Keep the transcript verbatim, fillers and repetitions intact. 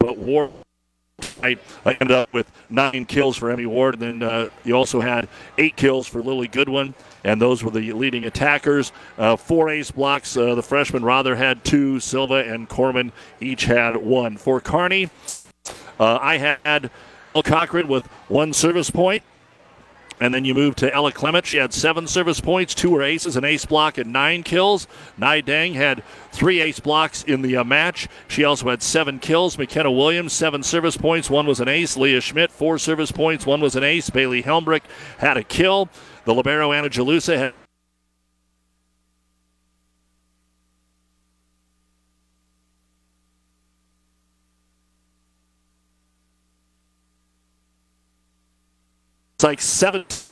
but Ward I ended up with nine kills for Emmy Ward, and then uh, you also had eight kills for Lily Goodwin, and those were the leading attackers. Uh, four ace blocks. Uh, the freshman Rother had two. Silva and Corman each had one. For Kearney, uh, I had El Cochran with one service point. And then you move to Ella Clement. She had seven service points, two were aces, an ace block, and nine kills. Nai Dang had three ace blocks in the uh, match. She also had seven kills. McKenna Williams, seven service points, one was an ace. Leah Schmidt, four service points, one was an ace. Bailey Helmbrick had a kill. The libero Anna Jalusa had like seven